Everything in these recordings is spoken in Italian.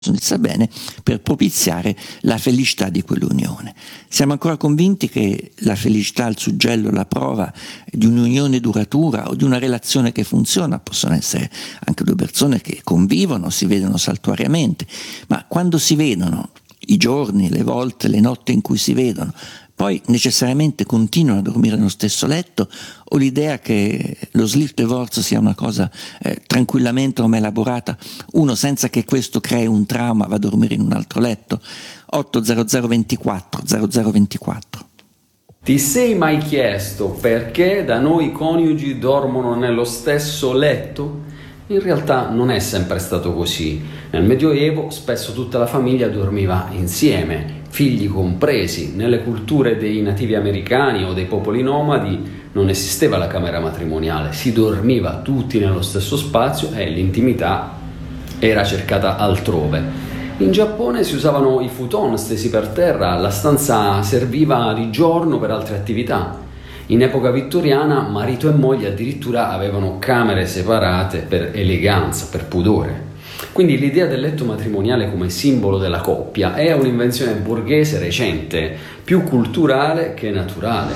sta bene, per propiziare la felicità di quell'unione. Siamo ancora convinti che la felicità, il suggello, la prova di un'unione duratura o di una relazione che funziona. Possono essere anche due persone che convivono, si vedono saltuariamente, ma quando si vedono, i giorni, le volte, le notti in cui si vedono, poi necessariamente continuano a dormire nello stesso letto, o l'idea che lo sleep divorce sia una cosa tranquillamente come elaborata, uno senza che questo crei un trauma va a dormire in un altro letto? 800 24 0024. Ti sei mai chiesto perché da noi i coniugi dormono nello stesso letto? In realtà non è sempre stato così. Nel Medioevo spesso tutta la famiglia dormiva insieme, figli compresi. Nelle culture dei nativi americani o dei popoli nomadi non esisteva la camera matrimoniale, si dormiva tutti nello stesso spazio e l'intimità era cercata altrove. In Giappone si usavano i futon stesi per terra, la stanza serviva di giorno per altre attività. In epoca vittoriana marito e moglie addirittura avevano camere separate per eleganza, per pudore. Quindi l'idea del letto matrimoniale come simbolo della coppia è un'invenzione borghese recente, più culturale che naturale.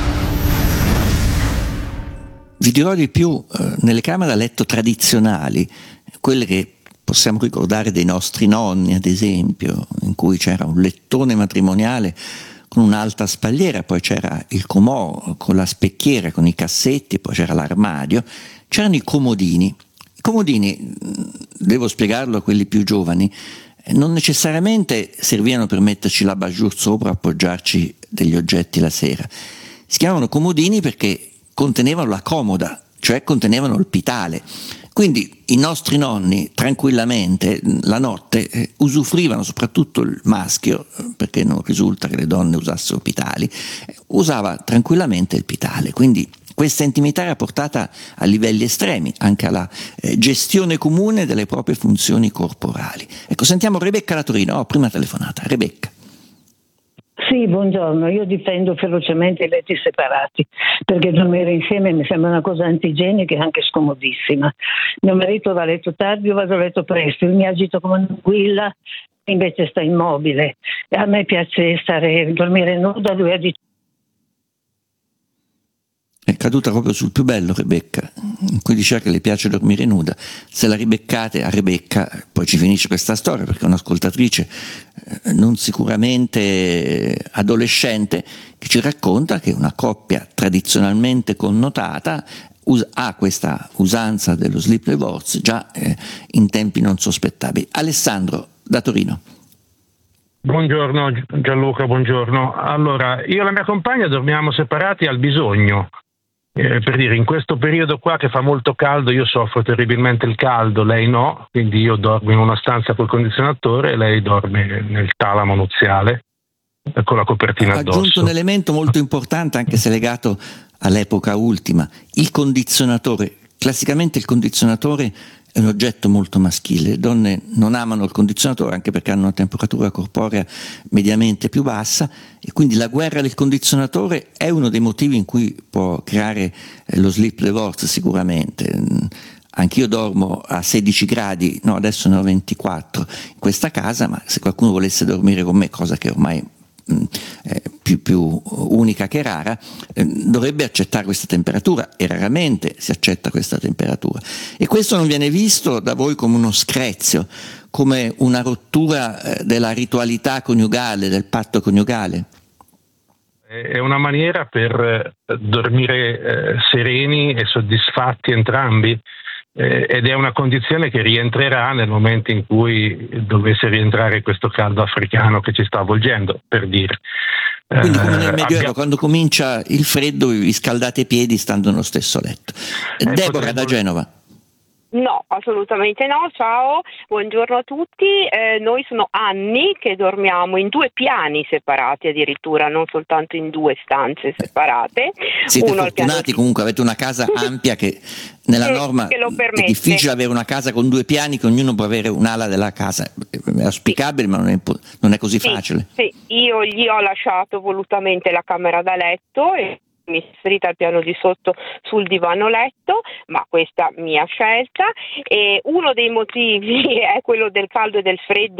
Vi dirò di più, nelle camere da letto tradizionali, quelle che possiamo ricordare dei nostri nonni, ad esempio, in cui c'era un lettone matrimoniale con un'alta spalliera, poi c'era il comò con la specchiera, con i cassetti, poi c'era l'armadio, c'erano i comodini. I comodini, devo spiegarlo a quelli più giovani, non necessariamente servivano per metterci la l'abat-jour sopra e appoggiarci degli oggetti la sera. Si chiamavano comodini perché contenevano la comoda, cioè contenevano il pitale. Quindi i nostri nonni tranquillamente la notte usufruivano, soprattutto il maschio, perché non risulta che le donne usassero pitali, usava tranquillamente il pitale. Quindi questa intimità era portata a livelli estremi, anche alla gestione comune delle proprie funzioni corporali. Ecco, sentiamo Rebecca da Torino. Prima telefonata. Rebecca. Sì, buongiorno. Io difendo ferocemente i letti separati, perché dormire insieme mi sembra una cosa antigienica e anche scomodissima. Mio marito va a letto tardi, io vado a letto presto, io mi agito come un'anguilla, invece sta immobile. E a me piace dormire nuda, lui agita. È caduta proprio sul più bello, Rebecca, in cui diceva che le piace dormire nuda. Se la ribeccate a Rebecca, poi ci finisce questa storia, perché è un'ascoltatrice non sicuramente adolescente, che ci racconta che una coppia tradizionalmente connotata ha questa usanza dello sleep divorce già in tempi non sospettabili. Alessandro da Torino. Buongiorno Gianluca, buongiorno. Allora, io e la mia compagna dormiamo separati al bisogno. Per dire, in questo periodo qua che fa molto caldo, io soffro terribilmente il caldo, lei no, quindi io dormo in una stanza col condizionatore e lei dorme nel talamo nuziale con la copertina addosso. Ha aggiunto un elemento molto importante, anche se legato all'epoca ultima, il condizionatore. Classicamente il condizionatore è un oggetto molto maschile, le donne non amano il condizionatore anche perché hanno una temperatura corporea mediamente più bassa, e quindi la guerra del condizionatore è uno dei motivi in cui può creare lo sleep divorce sicuramente. Anch'io dormo a 16 gradi, no, adesso ne ho 24 in questa casa, ma se qualcuno volesse dormire con me, cosa che ormai più unica che rara, dovrebbe accettare questa temperatura, e raramente si accetta questa temperatura, e questo non viene visto da voi come uno screzio, come una rottura della ritualità coniugale, del patto coniugale? È una maniera per dormire sereni e soddisfatti entrambi, ed è una condizione che rientrerà nel momento in cui dovesse rientrare questo caldo africano che ci sta avvolgendo, per dire. Quindi come nel Medioevo, quando comincia il freddo vi scaldate i piedi stando nello stesso letto. Deborah da Genova. No, assolutamente no, ciao, buongiorno a tutti. Noi sono anni che dormiamo in 2 piani separati addirittura, non soltanto in 2 stanze separate. Siete fortunati, comunque avete una casa ampia che nella norma che lo permette. È difficile avere una casa con 2 piani che ognuno può avere un'ala della casa, è auspicabile, ma non è così facile. Sì, io gli ho lasciato volutamente la camera da letto e mi sono trasferita al piano di sotto sul divano letto, ma questa mia scelta. E uno dei motivi è quello del caldo e del freddo